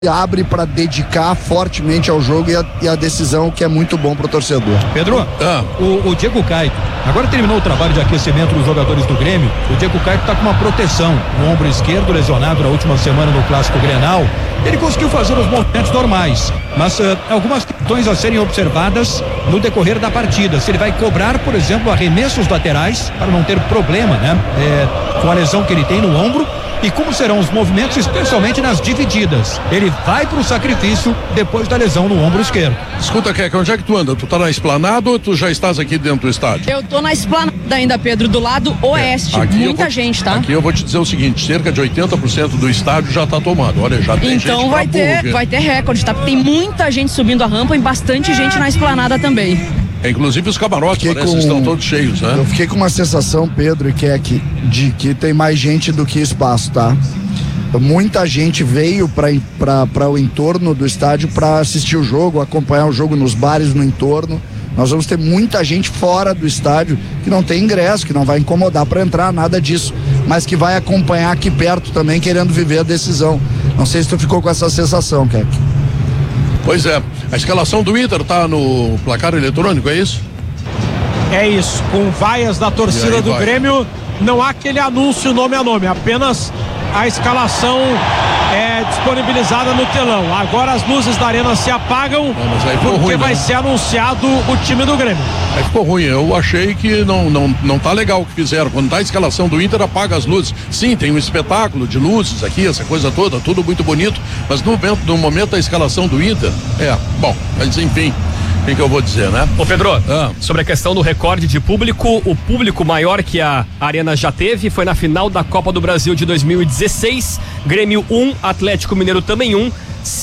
abre para dedicar fortemente ao jogo e a decisão, que é muito bom pro torcedor. Pedro, o Diego Caio, agora terminou o trabalho de aquecimento dos jogadores do Grêmio. O Diego Caio tá com uma proteção no ombro esquerdo, lesionado na última semana no Clássico Grenal. Ele conseguiu fazer os movimentos normais, mas algumas questões a serem observadas no decorrer da partida. Se ele vai cobrar, por exemplo, arremessos laterais para não ter problema, né? Com a lesão que ele tem no ombro. E como serão os movimentos, especialmente nas divididas. Ele vai pro sacrifício depois da lesão no ombro esquerdo. Escuta, Keca, onde é que tu anda? Tu tá na esplanada ou tu já estás aqui dentro do estádio? Eu tô na esplanada ainda, Pedro, do lado oeste. Muita gente, tá? Aqui eu vou te dizer o seguinte, cerca de 80% do estádio já tá tomado. Olha, já tem então gente vai ter recorde, tá? Tem muita gente subindo a rampa e bastante gente na esplanada também. Inclusive os camarotes estão todos cheios, né? Eu fiquei com uma sensação, Pedro e Keck, de que tem mais gente do que espaço, tá? Muita gente veio para o entorno do estádio para assistir o jogo, acompanhar o jogo nos bares no entorno. Nós vamos ter muita gente fora do estádio que não tem ingresso, que não vai incomodar para entrar, nada disso, mas que vai acompanhar aqui perto também, querendo viver a decisão. Não sei se tu ficou com essa sensação, Keck. Pois é, a escalação do Inter tá no placar eletrônico, é isso? É isso, com vaias da torcida do Grêmio, não há aquele anúncio nome a nome, apenas a escalação é disponibilizada no telão. Agora as luzes da arena se apagam, porque vai ser anunciado o time do Grêmio. Aí ficou ruim, eu achei que não tá legal o que fizeram. Quando tá a escalação do Inter, apaga as luzes. Sim, tem um espetáculo de luzes aqui, essa coisa toda, tudo muito bonito, mas no momento da escalação do Inter, bom, mas enfim. O que eu vou dizer, né? Ô Pedro, sobre a questão do recorde de público, o público maior que a Arena já teve foi na final da Copa do Brasil de 2016, Grêmio 1, Atlético Mineiro também 1,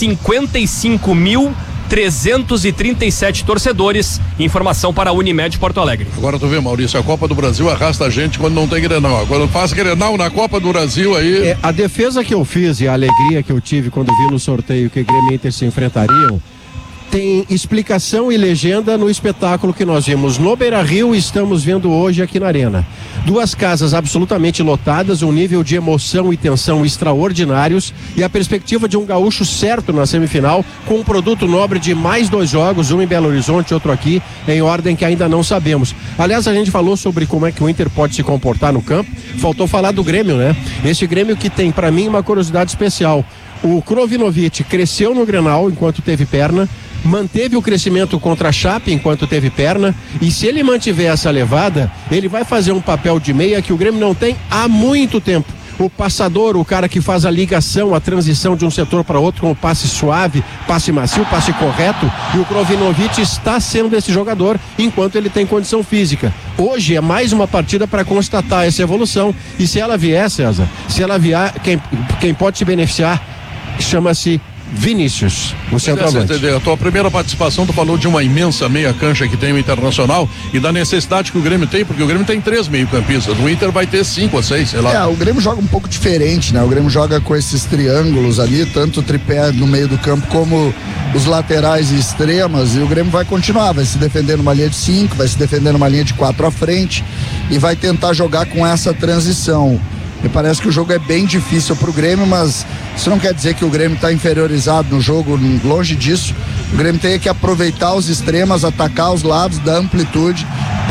55.337 torcedores. Informação para a Unimed Porto Alegre. Agora tu vê, Maurício, a Copa do Brasil arrasta a gente quando não tem Grenal. Quando faz Grenal na Copa do Brasil aí... A defesa que eu fiz e a alegria que eu tive quando vi no sorteio que Grêmio e Inter se enfrentariam tem explicação e legenda no espetáculo que nós vimos no Beira-Rio e estamos vendo hoje aqui na Arena. Duas casas absolutamente lotadas, um nível de emoção e tensão extraordinários e a perspectiva de um gaúcho certo na semifinal, com um produto nobre de mais 2 jogos, um em Belo Horizonte, outro aqui, em ordem que ainda não sabemos. Aliás, a gente falou sobre como é que o Inter pode se comportar no campo, faltou falar do Grêmio, né? Esse Grêmio que tem, para mim, uma curiosidade especial. O Krovinovic cresceu no Grenal enquanto teve perna, manteve o crescimento contra a Chape enquanto teve perna, e se ele mantiver essa levada, ele vai fazer um papel de meia que o Grêmio não tem há muito tempo. O passador, o cara que faz a ligação, a transição de um setor para outro com o passe suave, passe macio, passe correto, e o Krovinovic está sendo esse jogador enquanto ele tem condição física. Hoje é mais uma partida para constatar essa evolução, e se ela vier, César, se ela vier, quem pode se beneficiar chama-se Vinícius, o centroavante. A tua primeira participação, tu falou de uma imensa meia cancha que tem o Internacional e da necessidade que o Grêmio tem, porque o Grêmio tem 3 meio-campistas, o Inter vai ter 5 ou 6, sei lá. O Grêmio joga um pouco diferente, né? O Grêmio joga com esses triângulos ali, tanto o tripé no meio do campo como os laterais e extremas, e o Grêmio vai continuar, vai se defender numa linha de 5, vai se defender numa linha de 4 à frente e vai tentar jogar com essa transição. Me parece que o jogo é bem difícil pro Grêmio, mas isso não quer dizer que o Grêmio está inferiorizado no jogo, longe disso. O Grêmio tem que aproveitar os extremos, atacar os lados, dar amplitude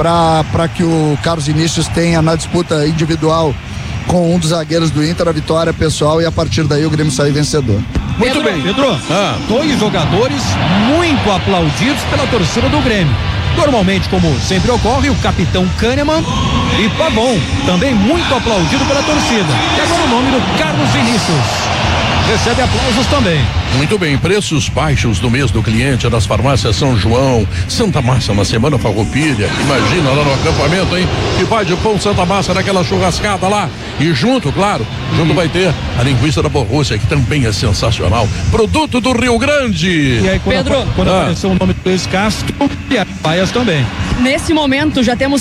para que o Carlos Vinícius tenha na disputa individual com um dos zagueiros do Inter a vitória pessoal, e a partir daí o Grêmio sair vencedor. Muito bem, Pedro. 2 jogadores muito aplaudidos pela torcida do Grêmio. Normalmente, como sempre ocorre, o capitão Kahneman e Pavon, também muito aplaudido pela torcida. E agora o nome do Carlos Vinícius recebe aplausos também. Muito bem, preços baixos do mês do cliente das farmácias São João, Santa Massa na Semana Farroupilha. Imagina lá no acampamento, hein? Que vai de pão Santa Massa naquela churrascada lá. E junto, claro, vai ter a linguiça da Borrússia, que também é sensacional. Produto do Rio Grande. E aí, quando apareceu o nome do Luiz Castro, e as Paias também. Nesse momento já temos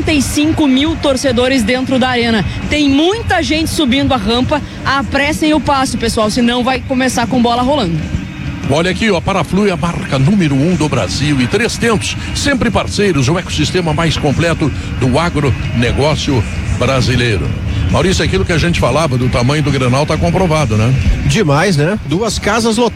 45 mil torcedores dentro da arena. Tem muita gente subindo a rampa. Apressem o passo, pessoal, senão vai começar com bola rolando. Olha aqui, a Paraflu é a marca número 1 do Brasil e 3 tempos, sempre parceiros, o ecossistema mais completo do agronegócio brasileiro. Maurício, aquilo que a gente falava do tamanho do Grenal tá comprovado, né? Demais, né? 2 casas lotadas.